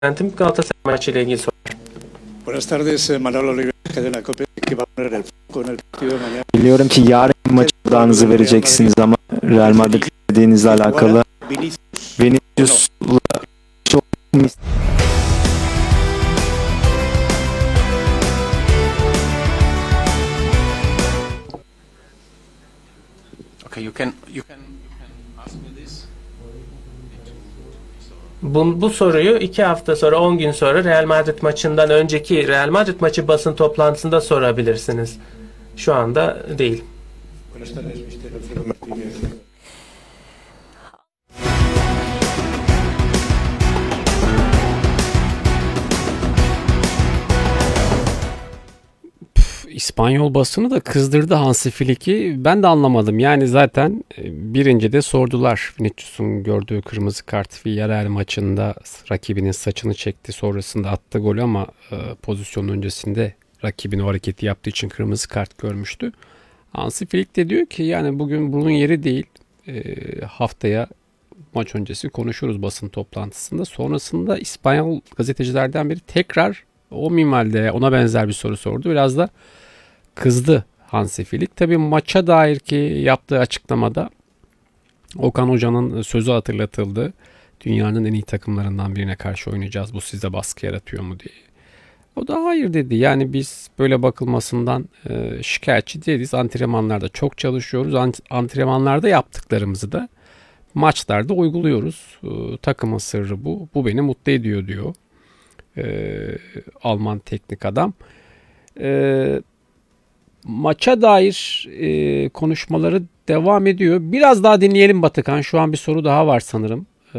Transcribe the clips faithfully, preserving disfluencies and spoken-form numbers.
Beklentim Galatasaray maçıyla ilgili soru. Buenas tardes, Manolo Oliveira, Cadena Cope, que va a poner el foco en el partido de mañana. Biliyorum ki yarın maçı odağınızı vereceksiniz ama Real Madrid dediğinizle alakalı Vinicius'la çok Okay, you can you can you can ask me this. Bu, bu soruyu iki hafta sonra, on gün sonra Real Madrid maçından önceki Real Madrid maçı basın toplantısında sorabilirsiniz. Şu anda değil. Buenas tardes, mister Alfredo Martínez. İspanyol basını da kızdırdı Hansi Flick'i. Ben de anlamadım. Yani zaten birinci de sordular. Vinicius'un gördüğü kırmızı kart Villarreal maçında rakibinin saçını çekti. Sonrasında attı golü ama e, pozisyonun öncesinde rakibin o hareketi yaptığı için kırmızı kart görmüştü. Hansi Flick de diyor ki yani bugün bunun yeri değil. E, haftaya maç öncesi konuşuruz basın toplantısında. Sonrasında İspanyol gazetecilerden biri tekrar o minvalde ona benzer bir soru sordu. Biraz da kızdı Hansi Flick. Tabii maça dair ki yaptığı açıklamada Okan Hoca'nın sözü hatırlatıldı. Dünyanın en iyi takımlarından birine karşı oynayacağız. Bu size baskı yaratıyor mu diye. O da hayır dedi. Yani biz böyle bakılmasından e, şikayetçi değiliz. Antrenmanlarda çok çalışıyoruz. Ant- antrenmanlarda yaptıklarımızı da maçlarda uyguluyoruz. E, takımın sırrı bu. Bu beni mutlu ediyor diyor. E, Alman teknik adam. E, maça dair e, konuşmaları devam ediyor. Biraz daha dinleyelim Batıkan. Şu an bir soru daha var sanırım. E,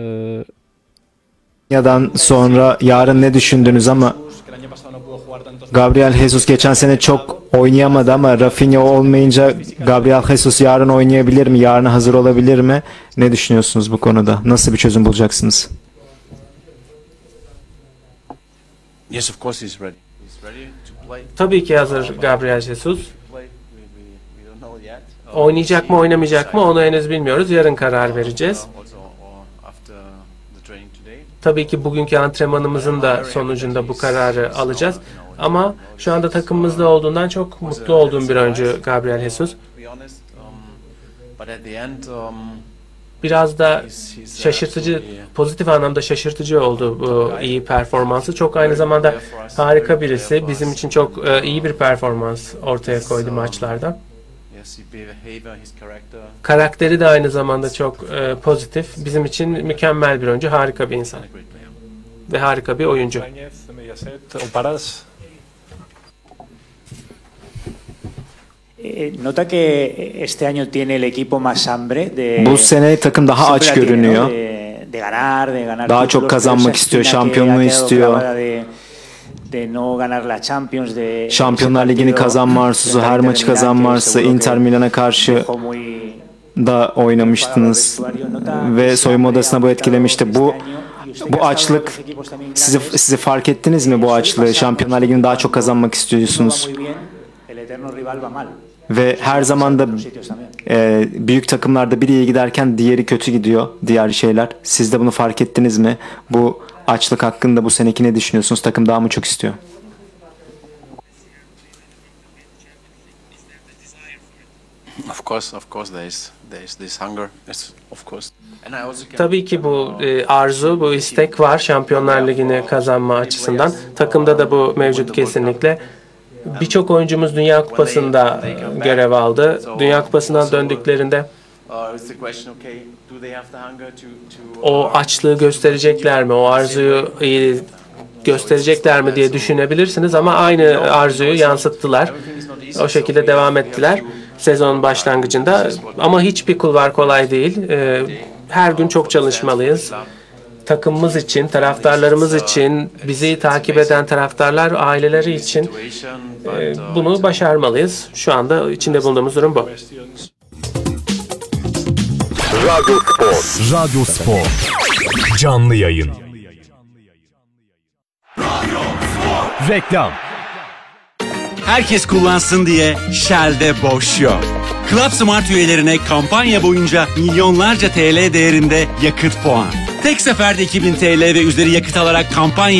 Yadan sonra yarın ne düşündünüz ama Gabriel Jesus geçen sene çok oynayamadı ama Rafinha olmayınca Gabriel Jesus yarın oynayabilir mi? Yarına hazır olabilir mi? Ne düşünüyorsunuz bu konuda? Nasıl bir çözüm bulacaksınız? Yes, of course he's ready. He's ready to play. Tabii ki hazır Gabriel Jesus. Play. We, we, we don't know yet. Oynayacak mı oynamayacak mı onu henüz bilmiyoruz. Yarın karar vereceğiz. Also, or after the training today. Tabii ki bugünkü antrenmanımızın da sonucunda bu kararı alacağız. Ama şu anda takımımızda olduğundan çok mutlu olduğum bir oyuncu Gabriel Jesus. To be honest, um, but at the end, um, Biraz da he's, he's, uh, şaşırtıcı, absolutely, pozitif anlamda şaşırtıcı oldu bu iyi performansı. Çok aynı zamanda harika birisi. Bizim için çok e, iyi bir performans ortaya koydu maçlarda. yes, his behavior, his character. Karakteri de aynı zamanda çok e, pozitif. Bizim için mükemmel bir oyuncu, harika bir insan And a great player. ve harika bir oyuncu. Ibáñez, Mediaset, o Paras. Eh, Nota que este año tiene el equipo más hambre de Bu sene takım daha siempre aç la tiene, ¿no? görünüyor. De, de ganar, de ganar Daha çok títulos, pero kazanmak esa istiyor, espina que şampiyonluğu ha quedado istiyor. clavada de, de no ganar la Champions, de Şampiyonlar ese Ligi'ni partido kazanma arzusu, frente her al maçı Inter Milán, kazanma que arzusu, seguro que Inter Milan'a karşı dejó muy da oynamıştınız ve soyunma odasına bu etkilemişti. Bu bu açlık sizi sizi fark ettiniz mi bu açlığı? Şampiyonlar Ligi'ni daha çok kazanmak istiyorsunuz ve her zaman da e, büyük takımlarda biri iyi giderken diğeri kötü gidiyor, diğer şeyler. Siz de bunu fark ettiniz mi? Bu açlık hakkında bu seneki ne düşünüyorsunuz? Takım daha mı çok istiyor? Of course, of course, there is there is this hunger. Yes, of course. And I also can, Tabii ki bu e, arzu, bu istek var Şampiyonlar Ligi'ni kazanma açısından. Takımda da bu mevcut kesinlikle. Birçok oyuncumuz Dünya Kupası'nda görev aldı. Dünya Kupası'ndan döndüklerinde Uh, it's the question, okay, do they have the hunger to to o açlığı gösterecekler mi, o arzuyu e, gösterecekler mi diye düşünebilirsiniz ama aynı arzuyu yansıttılar. O şekilde devam ettiler sezon başlangıcında ama hiçbir kulvar kolay değil. E, her gün çok çalışmalıyız. Takımımız için, taraftarlarımız için, bizi takip eden taraftarlar, aileleri için e, bunu başarmalıyız. Şu anda içinde bulunduğumuz durum bu. Radyo Spor. Radyo Spor. Canlı yayın. Reklam. Herkes kullansın diye Shell'de boş yok. Club Smart üyelerine kampanya boyunca milyonlarca T L değerinde yakıt puan. Tek seferde iki bin T L ve üzeri yakıt alarak kampanya